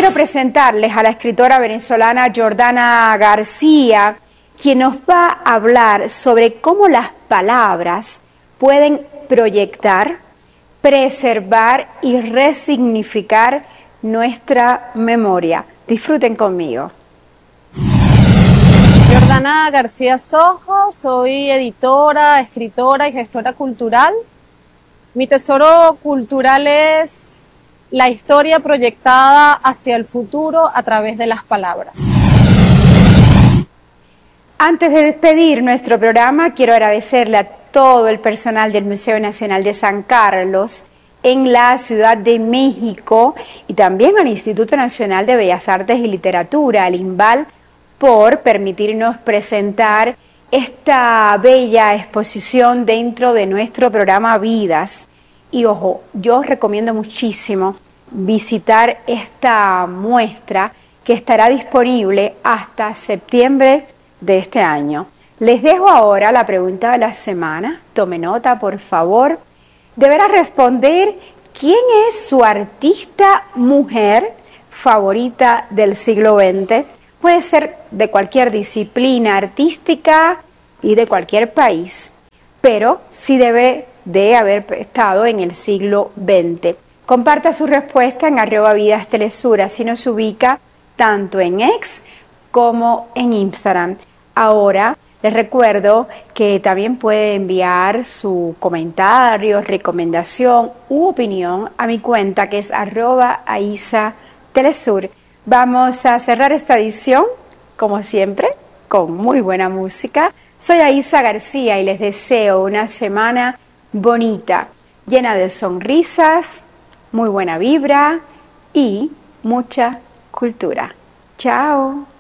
quiero presentarles a la escritora venezolana Jordana García, quien nos va a hablar sobre cómo las palabras pueden proyectar, preservar y resignificar nuestra memoria. Disfruten conmigo. Jordana García Sojo, soy editora, escritora y gestora cultural. Mi tesoro cultural es la historia proyectada hacia el futuro a través de las palabras. Antes de despedir nuestro programa, quiero agradecerle a todo el personal del Museo Nacional de San Carlos en la Ciudad de México y también al Instituto Nacional de Bellas Artes y Literatura, al INVAL, por permitirnos presentar esta bella exposición dentro de nuestro programa Vidas. Y ojo, yo recomiendo muchísimo visitar esta muestra que estará disponible hasta septiembre de este año. Les dejo ahora la pregunta de la semana. Tome nota, por favor. Deberá responder quién es su artista mujer favorita del siglo XX. Puede ser de cualquier disciplina artística y de cualquier país, pero sí debe de haber estado en el siglo XX. Comparta su respuesta en @vidastelesur, así nos ubica tanto en X como en Instagram. Ahora les recuerdo que también puede enviar su comentario, recomendación u opinión a mi cuenta, que es @aisatelesur. Vamos a cerrar esta edición, como siempre, con muy buena música. Soy Aisa García y les deseo una semana bonita, llena de sonrisas, muy buena vibra y mucha cultura. Chao.